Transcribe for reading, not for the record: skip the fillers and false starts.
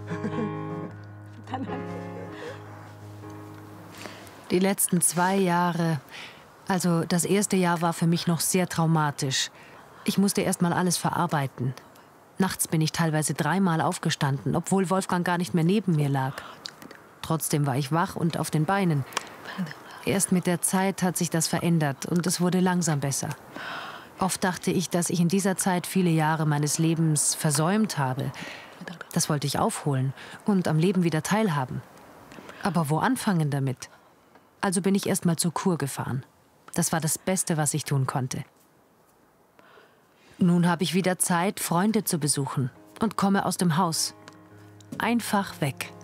Die letzten 2 Jahre, also das erste Jahr war für mich noch sehr traumatisch. Ich musste erst mal alles verarbeiten. Nachts bin ich teilweise 3-mal aufgestanden, obwohl Wolfgang gar nicht mehr neben mir lag. Trotzdem war ich wach und auf den Beinen. Erst mit der Zeit hat sich das verändert und es wurde langsam besser. Oft dachte ich, dass ich in dieser Zeit viele Jahre meines Lebens versäumt habe. Das wollte ich aufholen und am Leben wieder teilhaben. Aber wo anfangen damit? Also bin ich erst mal zur Kur gefahren. Das war das Beste, was ich tun konnte. Nun habe ich wieder Zeit, Freunde zu besuchen und komme aus dem Haus. Einfach weg.